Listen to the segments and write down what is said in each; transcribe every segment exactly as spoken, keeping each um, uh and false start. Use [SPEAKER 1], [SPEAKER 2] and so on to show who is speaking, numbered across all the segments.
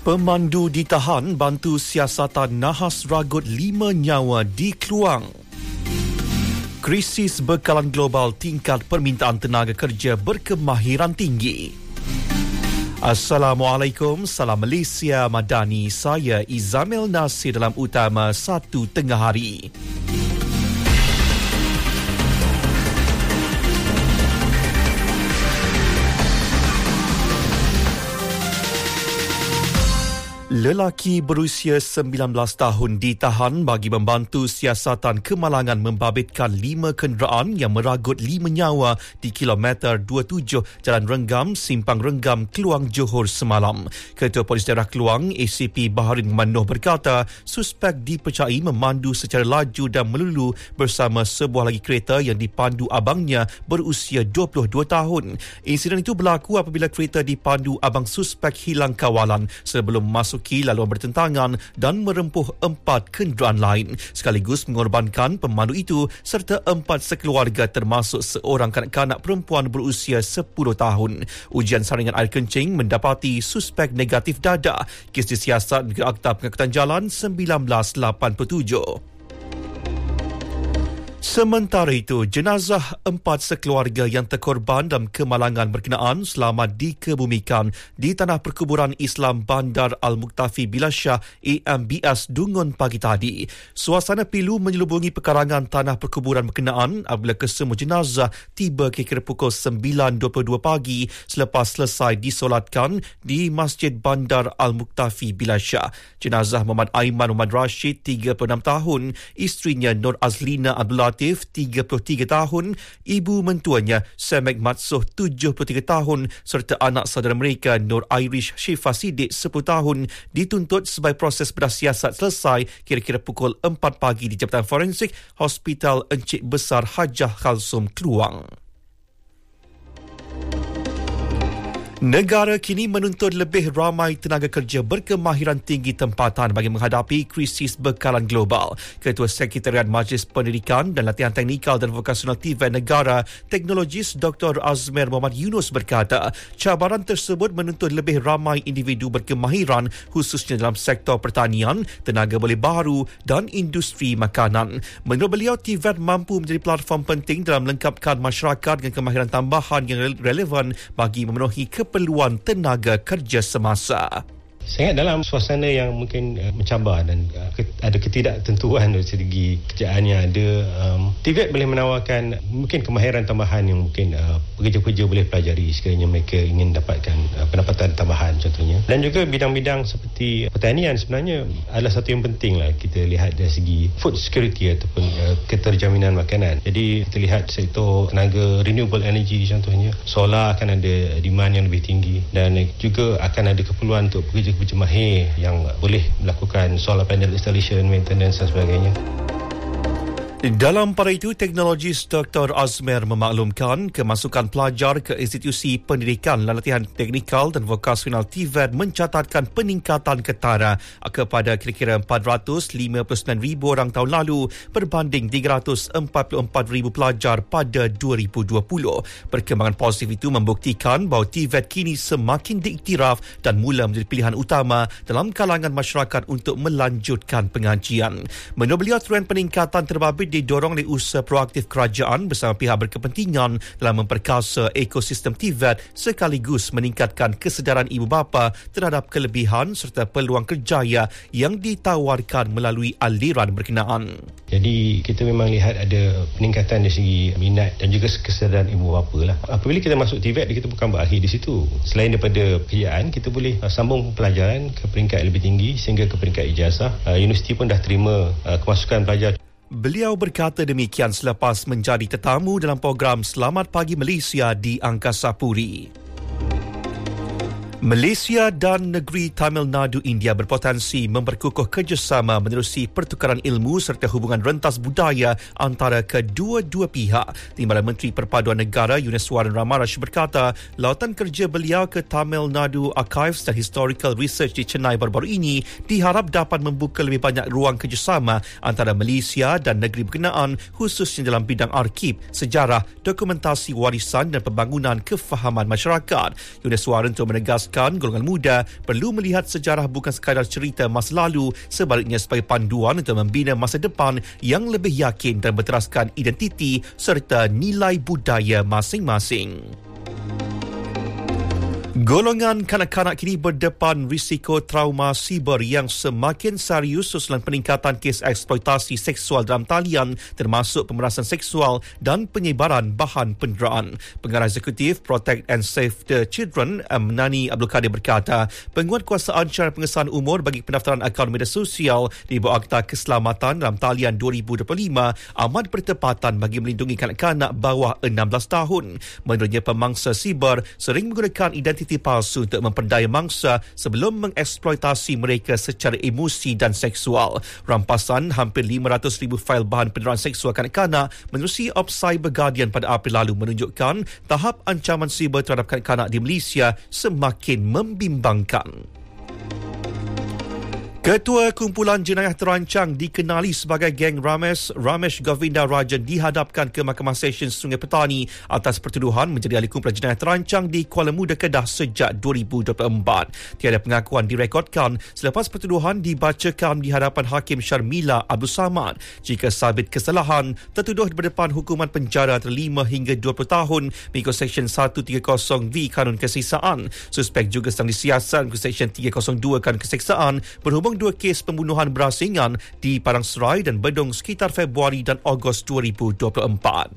[SPEAKER 1] Pemandu ditahan bantu siasatan nahas ragut lima nyawa di Kluang. Krisis bekalan global tingkat permintaan tenaga kerja berkemahiran tinggi. Assalamualaikum, salam Malaysia Madani. Saya Izamil Nasir dalam utama satu tengah hari. Lelaki berusia sembilan belas tahun ditahan bagi membantu siasatan kemalangan membabitkan lima kenderaan yang meragut lima nyawa di kilometer dua puluh tujuh Jalan Renggam, Simpang Renggam, Kluang, Johor semalam. Ketua Polis Daerah Kluang, A C P Baharin Manoh berkata, suspek dipercayai memandu secara laju dan melulu bersama sebuah lagi kereta yang dipandu abangnya berusia dua puluh dua tahun. Insiden itu berlaku apabila kereta dipandu abang suspek hilang kawalan sebelum masuk laluan bertentangan dan merempuh empat kenderaan lain sekaligus mengorbankan pemandu itu serta empat sekeluarga termasuk seorang kanak-kanak perempuan berusia sepuluh tahun. Ujian saringan air kencing mendapati suspek negatif dadah. Kes disiasat ke Akta Pengangkutan Jalan seribu sembilan ratus lapan puluh tujuh. Sementara itu, jenazah empat sekeluarga yang terkorban dalam kemalangan berkenaan selamat dikebumikan di Tanah Perkuburan Islam Bandar Al-Muktafi Bilasyah A M B S Dungun pagi tadi. Suasana pilu menyelubungi pekarangan Tanah Perkuburan berkenaan apabila kesemua jenazah tiba kira-kira pukul sembilan dua puluh dua pagi selepas selesai disolatkan di Masjid Bandar Al-Muktafi Bilasyah. Jenazah Muhammad Aiman Muhammad Rashid, tiga puluh enam tahun, isterinya Nur Azlina Abdul Latif, tiga puluh tiga tahun, ibu mentuanya Samek Matsuh, tujuh puluh tiga tahun serta anak saudara mereka Nur Irish Syifa Sidik, sepuluh tahun dituntut sebagai proses bedah siasat selesai kira-kira pukul empat pagi di Jabatan Forensik Hospital Encik Besar Hajah Khalsum, Kluang. Negara kini menuntut lebih ramai tenaga kerja berkemahiran tinggi tempatan bagi menghadapi krisis bekalan global. Ketua Sekretariat Majlis Pendidikan dan Latihan Teknikal dan Vokasional T V E T Negara, Teknologis Doktor Azmer Muhammad Yunus berkata, cabaran tersebut menuntut lebih ramai individu berkemahiran khususnya dalam sektor pertanian, tenaga boleh baru dan industri makanan. Menurut beliau, T V E T mampu menjadi platform penting dalam melengkapkan masyarakat dengan kemahiran tambahan yang relevan bagi memenuhi keperluan tenaga kerja semasa.
[SPEAKER 2] Sangat dalam suasana yang mungkin uh, mencabar dan uh, ke, ada ketidaktentuan dari segi kerjaan yang ada, um, T V E T boleh menawarkan mungkin kemahiran tambahan yang mungkin uh, pekerja-pekerja boleh pelajari sekiranya mereka ingin dapatkan uh, pendapatan tambahan contohnya. Dan juga bidang-bidang seperti pertanian sebenarnya adalah satu yang penting lah kita lihat dari segi food security ataupun uh, keterjaminan makanan. Jadi kita lihat sektor tenaga renewable energy contohnya, solar akan ada demand yang lebih tinggi dan uh, juga akan ada keperluan untuk pekerja pekerja mahir yang boleh melakukan solar panel installation, maintenance dan sebagainya.
[SPEAKER 1] Dalam pada itu, Teknologis Doktor Azmer memaklumkan kemasukan pelajar ke institusi pendidikan dan latihan teknikal dan vokasional T V E T mencatatkan peningkatan ketara kepada kira-kira empat ratus lima puluh sembilan ribu orang tahun lalu berbanding tiga ratus empat puluh empat ribu pelajar pada dua ribu dua puluh. Perkembangan positif itu membuktikan bahawa T V E T kini semakin diiktiraf dan mula menjadi pilihan utama dalam kalangan masyarakat untuk melanjutkan pengajian. Menurut beliau, trend peningkatan terbabit didorong oleh usaha proaktif kerajaan bersama pihak berkepentingan dalam memperkasa ekosistem T V E T sekaligus meningkatkan kesedaran ibu bapa terhadap kelebihan serta peluang kerjaya yang ditawarkan melalui aliran berkenaan.
[SPEAKER 2] Jadi kita memang lihat ada peningkatan dari segi minat dan juga kesedaran ibu bapa lah. Apabila kita masuk T V E T, kita bukan berakhir di situ. Selain daripada pekerjaan, kita boleh sambung pelajaran ke peringkat lebih tinggi sehingga ke peringkat ijazah. Universiti pun dah terima kemasukan pelajar.
[SPEAKER 1] Beliau berkata demikian selepas menjadi tetamu dalam program Selamat Pagi Malaysia di Angkasa Puri. Malaysia dan negeri Tamil Nadu, India berpotensi memperkukuh kerjasama menerusi pertukaran ilmu serta hubungan rentas budaya antara kedua-dua pihak. Timbalan Menteri Perpaduan Negara Yuneswaran Ramarsh berkata, lautan kerja beliau ke Tamil Nadu Archives dan Historical Research di Chennai baru-baru ini diharap dapat membuka lebih banyak ruang kerjasama antara Malaysia dan negeri berkenaan khususnya dalam bidang arsip, sejarah, dokumentasi warisan dan pembangunan kefahaman masyarakat. Yuneswaran itu menegaskan menjelaskan golongan muda perlu melihat sejarah bukan sekadar cerita masa lalu, sebaliknya sebagai panduan untuk membina masa depan yang lebih yakin dan berteraskan identiti serta nilai budaya masing-masing. Golongan kanak-kanak kini berdepan risiko trauma siber yang semakin serius susulan peningkatan kes eksploitasi seksual dalam talian termasuk pemerasan seksual dan penyebaran bahan penderaan. Pengarah Eksekutif Protect and Save the Children, Menani Abdul Kadir berkata, penguatkuasaan syarat pengesahan umur bagi pendaftaran akaun media sosial di bawah Akta Keselamatan dalam talian dua ribu dua puluh lima amat bertepatan bagi melindungi kanak-kanak bawah enam belas tahun. Menurutnya, pemangsa siber sering menggunakan identiti palsu untuk memperdaya mangsa sebelum mengeksploitasi mereka secara emosi dan seksual. Rampasan hampir lima ratus ribu fail bahan penderaan seksual kanak-kanak menerusi Op Cyber Guardian pada April lalu menunjukkan tahap ancaman siber terhadap kanak-kanak di Malaysia semakin membimbangkan. Ketua Kumpulan Jenayah Terancang dikenali sebagai geng Ramesh, Ramesh Govinda Rajan dihadapkan ke Mahkamah Session Sungai Petani atas pertuduhan menjadi ahli kumpulan jenayah terancang di Kuala Muda, Kedah sejak dua ribu dua puluh empat. Tiada pengakuan direkodkan selepas pertuduhan dibacakan di hadapan Hakim Syarmila Abdul Samad. Jika sabit kesalahan, tertuduh berdepan hukuman penjara antara lima hingga dua puluh tahun mengikut Seksyen seratus tiga puluh V Kanun Keseksaan. Suspek juga sedang disiasat mengikut Seksyen tiga kosong dua Kanun Keseksaan berhubung dua kes pembunuhan berasingan di Padang Serai dan Bedong sekitar Februari dan Ogos dua ribu dua puluh empat.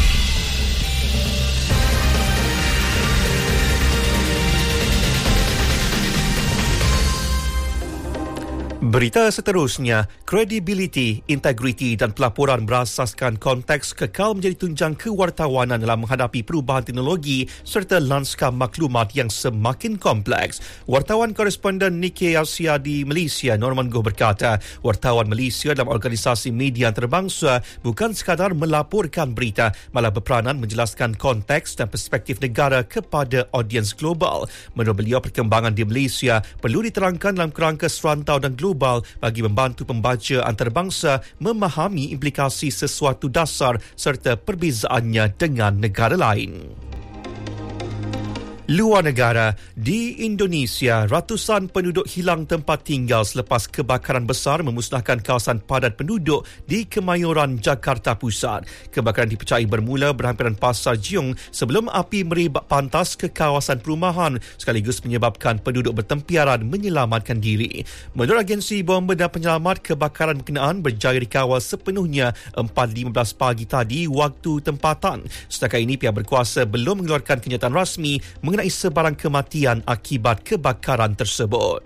[SPEAKER 1] Berita seterusnya, kredibiliti, integriti dan pelaporan berasaskan konteks kekal menjadi tunjang kewartawanan dalam menghadapi perubahan teknologi serta lanskap maklumat yang semakin kompleks. Wartawan koresponden Nikkei Asia di Malaysia, Norman Goh berkata, wartawan Malaysia dalam organisasi media antarabangsa bukan sekadar melaporkan berita, malah berperanan menjelaskan konteks dan perspektif negara kepada audiens global. Menurut beliau, perkembangan di Malaysia perlu diterangkan dalam kerangka serantau dan global bagi membantu pembaca antarabangsa memahami implikasi sesuatu dasar serta perbezaannya dengan negara lain. Luar negara, di Indonesia, ratusan penduduk hilang tempat tinggal selepas kebakaran besar memusnahkan kawasan padat penduduk di Kemayoran, Jakarta Pusat. Kebakaran dipercayai bermula berhampiran Pasar Jiung sebelum api merebak pantas ke kawasan perumahan sekaligus menyebabkan penduduk bertempiaran menyelamatkan diri. Menurut agensi bomba dan penyelamat, kebakaran berkenaan berjaya dikawal sepenuhnya empat lima belas pagi tadi waktu tempatan. Setakat ini, pihak berkuasa belum mengeluarkan kenyataan rasmi mengenai sebarang kematian akibat kebakaran tersebut.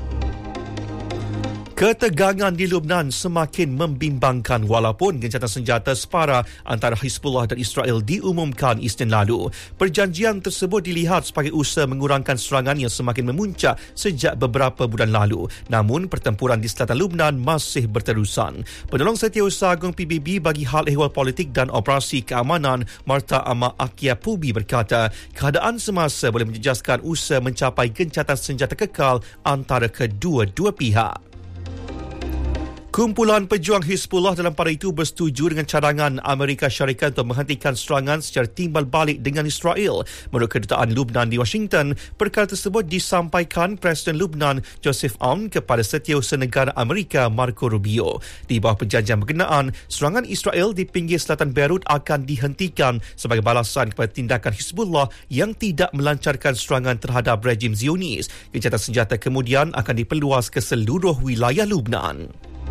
[SPEAKER 1] Ketegangan di Lebanon semakin membimbangkan walaupun gencatan senjata separa antara Hizbullah dan Israel diumumkan Isnin lalu. Perjanjian tersebut dilihat sebagai usaha mengurangkan serangan yang semakin memuncak sejak beberapa bulan lalu. Namun, pertempuran di selatan Lebanon masih berterusan. Penolong Setiausaha Agung P B B bagi Hal Ehwal Politik dan Operasi Keamanan, Marta Ama Akia Pubi berkata, keadaan semasa boleh menjejaskan usaha mencapai gencatan senjata kekal antara kedua-dua pihak. Kumpulan pejuang Hizbullah dalam pada itu bersetuju dengan cadangan Amerika Syarikat untuk menghentikan serangan secara timbal balik dengan Israel. Menurut Kedutaan Lebanon di Washington, perkara tersebut disampaikan Presiden Lebanon Joseph Aoun kepada Setiausaha Negara Amerika Marco Rubio. Di bawah perjanjian berkenaan, serangan Israel di pinggir selatan Beirut akan dihentikan sebagai balasan kepada tindakan Hizbullah yang tidak melancarkan serangan terhadap rejim Zionis. Gencatan senjata kemudian akan diperluas ke seluruh wilayah Lebanon.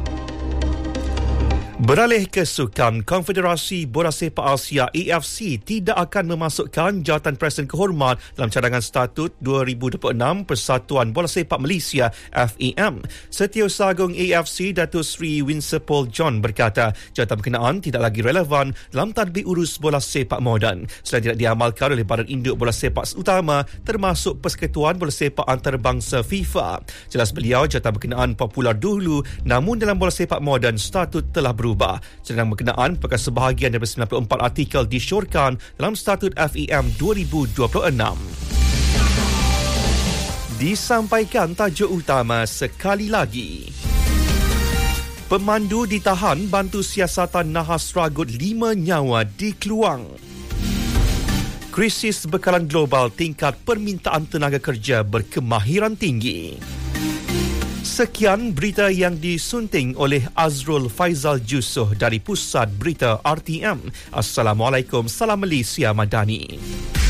[SPEAKER 1] Beralih ke sukan, Konfederasi Bola Sepak Asia A F C tidak akan memasukkan jawatan Presiden Kehormat dalam cadangan statut dua ribu dua puluh enam Persatuan Bola Sepak Malaysia F A M. Setiausaha Agung A F C Datuk Seri Winsepol John berkata jawatan berkenaan tidak lagi relevan dalam tadbir urus bola sepak moden selain tidak diamalkan oleh Badan Induk Bola Sepak Utama termasuk Persekutuan Bola Sepak Antarabangsa FIFA. Jelas beliau, jawatan berkenaan popular dahulu namun dalam bola sepak moden statut telah berubah. Sedang berkenaan perkara sebahagian daripada sembilan puluh empat artikel disyorkan dalam statut F A M dua ribu dua puluh enam. Disampaikan tajuk utama sekali lagi. Pemandu ditahan bantu siasatan nahas ragut lima nyawa di Keluang. Krisis bekalan global, tingkat permintaan tenaga kerja berkemahiran tinggi. Sekian berita yang disunting oleh Azrul Faizal Jusoh dari Pusat Berita R T M. Assalamualaikum, salam Malaysia Madani.